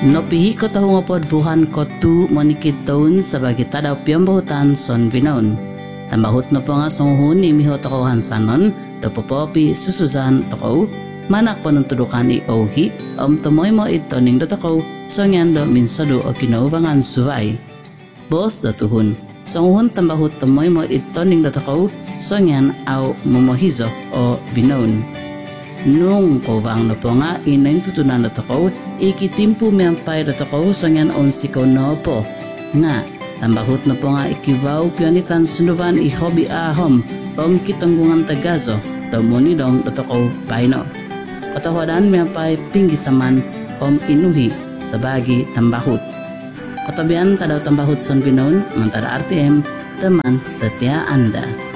Nopihi ko tahu ngopod vuhan ko tu monikit taon sebagai tadaw piyambahutan son binaon. Tambahut no po nga songhun ni miho toko hansanon do popopi susuzan toko manak penuntudukan i ohi tomoy mo ito ning do toko songyan do minsado o kinaubangan suway. Bos do tuhun songhun tambahut tomoy mo ito ning do toko songyan au momohizo o binaon. Nung kovang no po nga inayin tutunan do toko ikitimpu miyampay do toko songyan on siko no po nga tambahut no po nga ikibaw pianitan sunuban i hobi ahom kitanggungan tagazo do monidong do toko paino katawadan miyampay pinggisaman inuhi sabagi tambahut katabian tadaw tambahut son binon mantada RTM teman setia Anda.